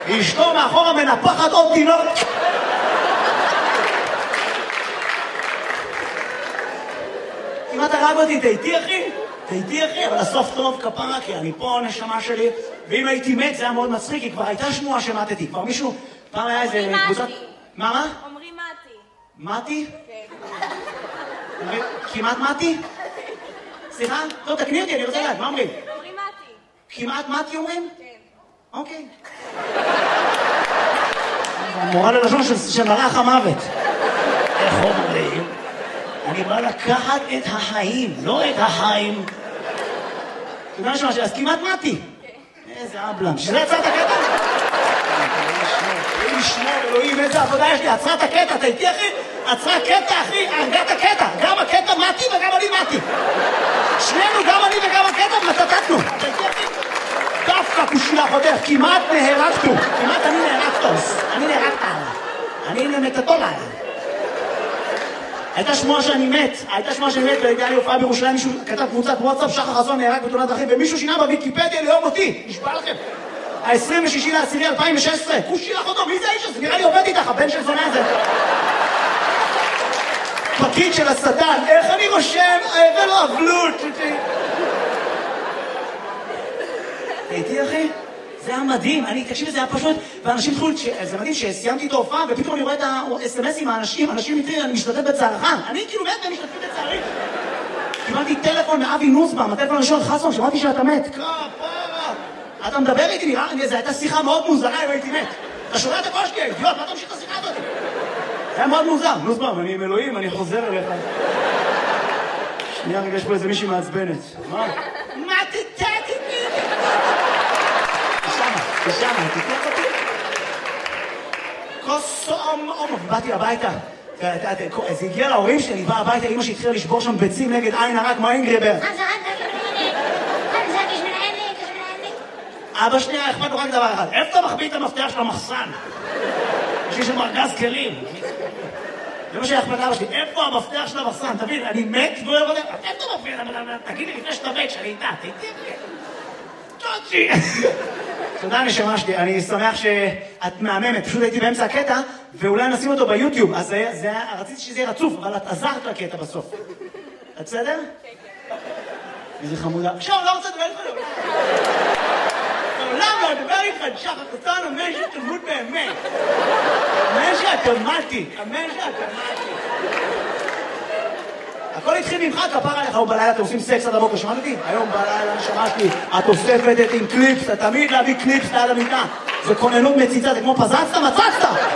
אשתו מאחורה מנפחת עוד תינוק. כמעט הרג אותי, תהייתי אחי? תהייתי אחי, אבל הסוף טוב כפרה, כי אני פה נשמה שלי, ואם הייתי מת זה היה מאוד מצחיק, כי כבר הייתה שמועה שמתתי, כבר מישהו, פעם היה איזה קבוצת... מה? אומרים מתי. מתי? כן. כמעט מתי? סליחה? לא, תקני אותי, אני רוצה לדעת, מה אומרים? אומרים מתי. כמעט מתי אומרים? כן. אוקיי. מורה ללשון של מלאך המוות. איך אומרים? אני בא לקחת את החיים, לא את החיים. אתה יודע משהו, אז כמעט מתי. איזה אבלם. שזה יצא את הקטע? אלוהים ישמור, אלוהים, איזה עבודה יש לי. עצרה את הקטע, אתה איתי אחי? עצרה קטע אחי, הרגע את הקטע. גם הקטע מתי וגם אני מתי. שנינו, גם אני וגם הקטע, מתתתנו. אתה איתי אחי? דווקא כושילה חותך, כמעט נהרגתו. כמעט אני נהרגתוס. אני נהרגת עליו. אני נמתתו עליו. הייתה שמועה שאני מת, והייתה לי הופעה בירושלים, מישהו כתב קבוצת וואטסאפ, שחר חסון נהרג בתאונת דרכים, ומישהו שינה בוויקיפדיה ליום אותי, נשבע לכם. ה-26/10/2016, כושי לך אותו, מי זה האיש הזה? נראה לי עובד איתך, הבן של זונה הזה. פקיד של השטן, איך אני רושם? ולא אבלות. הייתי אחי? זה היה מדהים, תקשיב, זה היה פשוט, ואנשים התחילו, זה מדהים שסיימתי את ההופעה, ופתאום אני רואה את ה-SMSים מהאנשים, אנשים מתחילים, אני משתתף בצערך, אני כאילו מת והם משתתפים בצערי. קיבלתי טלפון מאבי נוסבאום, הטלפון הראשון, חסון, שמעתי שאתה מת. כפרה, אתה מדבר איתי, נראה, זו הייתה שיחה מאוד מוזרה אם הייתי מת. אתה שומע את הקול שלי, אידיוט, מה אתה ממשיך את השיחה הזאת? זה היה מאוד מוזר, נוסבאום, אני עם אלוהים, אני חוזר אליך. שנייה רגע, יש פה איזה מישהי מעצבנת. מה? מה תתתי? ושמה, תתלח אותי. באתי הביתה. זה הגיע להורים שלי, בא הביתה, אמא שהתחילה לשבור שם ביצים נגד עין הרע כמו אינגריבר. אבא שנייה, אכפת לו רק דבר אחד. איפה אתה מחביא את המפתח של המחסן? יש שם ארגז כלים. זה מה שאכפת לאבא שלי. איפה המפתח של המחסן? תבין, אני מת והוא יורד... איפה אתה מפתח? תגיד לי לפני שאתה מת שאני איתה. תהייתי צ'וצ'י. תודה נשמה שלי, אני שמח שאת מהממת, פשוט הייתי באמצע הקטע ואולי נשים אותו ביוטיוב, אז רציתי שזה יהיה רצוף, אבל את עזרת לקטע בסוף. את בסדר? כן. איזה חמודה. עכשיו, לא רוצה לדבר איתך. לעולם לא לדבר איתך, שחר חסון, אמן שתלמוד באמת. אמן שהתלמדתי, אמן שהתלמדתי. הכל התחיל ממך, כפר עליך, היום בלילה אתם עושים סקס עד הבוקר, שמעת אותי? היום בלילה שמעתי, את אוספת את עם קליפס, אתה תמיד להביא קליפס ליד המיטה. זה כוננות מציצה, זה כמו פזצת, מצצת!